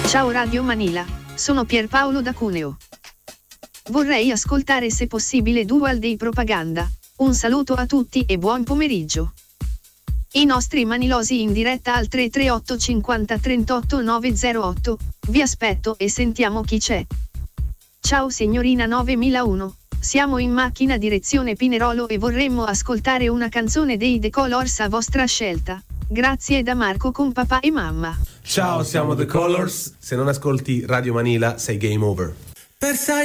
Ciao Radio Manila, sono Pierpaolo da Cuneo. Vorrei ascoltare se possibile Dual dei Propaganda. Un saluto a tutti e buon pomeriggio. I nostri manilosi in diretta al 338 50 38 908, vi aspetto e sentiamo chi c'è. Ciao signorina 9001, siamo in macchina direzione Pinerolo e vorremmo ascoltare una canzone dei The Colors a vostra scelta. Grazie da Marco con papà e mamma. Ciao, siamo The Colors. Se non ascolti Radio Manila sei game over.